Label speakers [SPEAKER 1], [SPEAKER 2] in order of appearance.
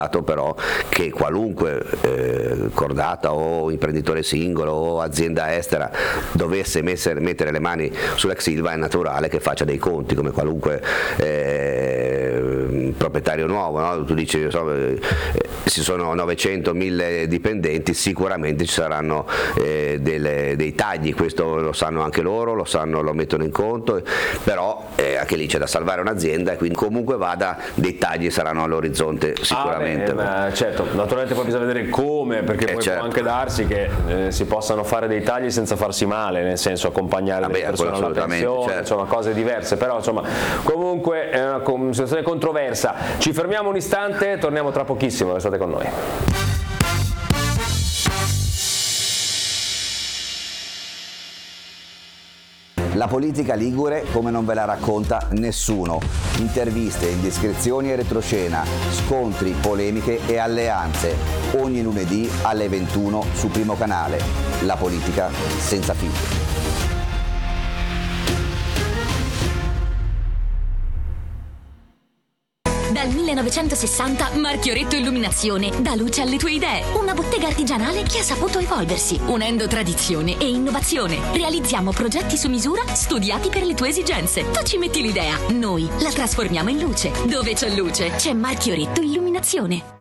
[SPEAKER 1] però che qualunque cordata o imprenditore singolo o azienda estera dovesse mettere le mani sull'ex Ilva, è naturale che faccia dei conti come qualunque proprietario nuovo, no? Tu dici ci sono 900.000 dipendenti, sicuramente ci saranno dei tagli, questo lo sanno anche loro, lo mettono in conto, però anche lì c'è da salvare un'azienda e quindi comunque vada dei tagli saranno all'orizzonte sicuramente.
[SPEAKER 2] Certo, naturalmente poi bisogna vedere come, perché poi
[SPEAKER 1] certo.
[SPEAKER 2] può anche darsi che si possano fare dei tagli senza farsi male, nel senso accompagnare le persone alla pensione,
[SPEAKER 1] certo.
[SPEAKER 2] Insomma cose diverse, però insomma comunque è una situazione controversa. Ci fermiamo un istante, torniamo tra pochissimo, restate con noi.
[SPEAKER 3] La politica ligure come non ve la racconta nessuno. Interviste, indiscrezioni e retroscena, scontri, polemiche e alleanze. Ogni lunedì alle 21 su Primo Canale. La politica senza filtri.
[SPEAKER 4] Dal 1960 Marchioretto Illuminazione dà luce alle tue idee. Una bottega artigianale che ha saputo evolversi, unendo tradizione e innovazione. Realizziamo progetti su misura studiati per le tue esigenze. Tu ci metti l'idea, noi la trasformiamo in luce. Dove c'è luce, c'è Marchioretto Illuminazione.